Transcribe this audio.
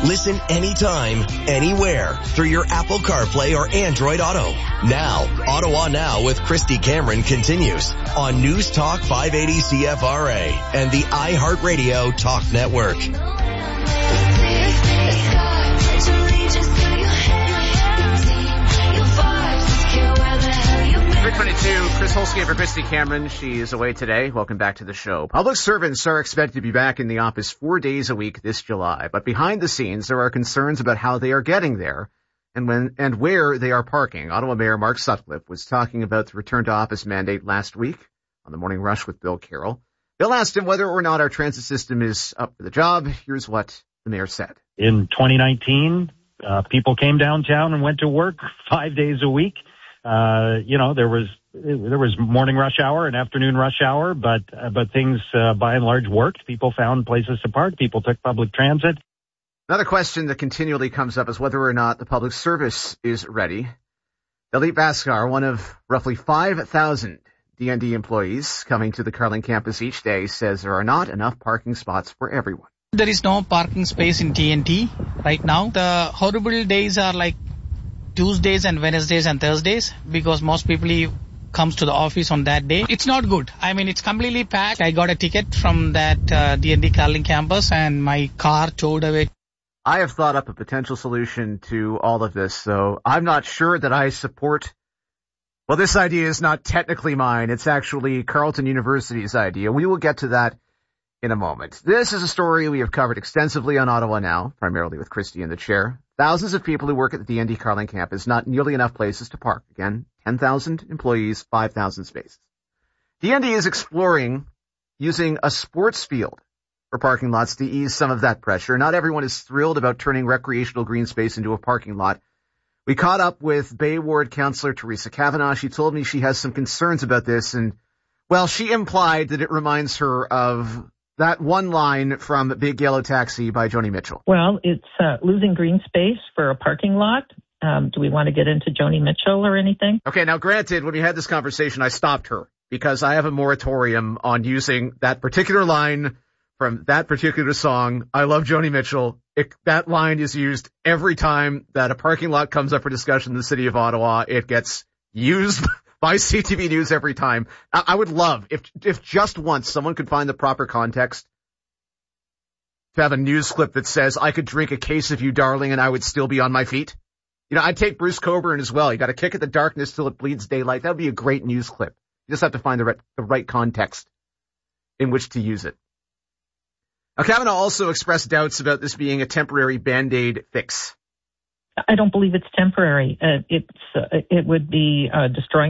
Listen anytime, anywhere through your Apple CarPlay or Android Auto. Now, Ottawa Now with Christy Cameron continues on News Talk 580 CFRA and the iHeartRadio Talk Network. 3:22, Chris Holsky for Christy Cameron. She is away today. Welcome back to the show. Public servants are expected to be back in the office 4 days a week this July, but behind the scenes there are concerns about how they are getting there and where they are parking. Ottawa Mayor Mark Sutcliffe was talking about the return to office mandate last week on the Morning Rush with Bill Carroll. Bill asked him whether or not our transit system is up for the job. Here's what the mayor said. In 2019, people came downtown and went to work 5 days a week. There was morning rush hour and afternoon rush hour, but things by and large worked. People found places to park. People took public transit. Another question that continually comes up is whether or not the public service is ready. Dalit Bhaskar, one of roughly 5,000 DND employees coming to the Carling campus each day, says there are not enough parking spots for everyone. There is no parking space in TNT right now. The horrible days are like Tuesdays and Wednesdays and Thursdays because most people comes to the office on that day. It's not good. I mean, it's completely packed. I got a ticket from that DND Carling campus and my car towed away. I have thought up a potential solution to all of this, so I'm not sure that I support. Well, this idea is not technically mine. It's actually Carleton University's idea. We will get to that in a moment. This is a story we have covered extensively on Ottawa Now, primarily with Christy in the chair. Thousands of people who work at the DND Carling campus, not nearly enough places to park. Again, 10,000 employees, 5,000 spaces. DND is exploring using a sports field for parking lots to ease some of that pressure. Not everyone is thrilled about turning recreational green space into a parking lot. We caught up with Bay Ward Councillor Teresa Kavanagh. She told me she has some concerns about this, and, well, she implied that it reminds her of that one line from Big Yellow Taxi by Joni Mitchell. Well, it's losing green space for a parking lot. Do we want to get into Joni Mitchell or anything? Okay, now granted, when we had this conversation, I stopped her because I have a moratorium on using that particular line from that particular song. I love Joni Mitchell. That line is used every time that a parking lot comes up for discussion in the city of Ottawa. It gets used by CTV News every time. I would love if just once someone could find the proper context to have a news clip that says, I could drink a case of you, darling, and I would still be on my feet. You know, I'd take Bruce Cockburn as well. You got to kick at the darkness till it bleeds daylight. That would be a great news clip. You just have to find the right context in which to use it. Now, Kavanagh also expressed doubts about this being a temporary Band-Aid fix. I don't believe it's temporary. It would be destroying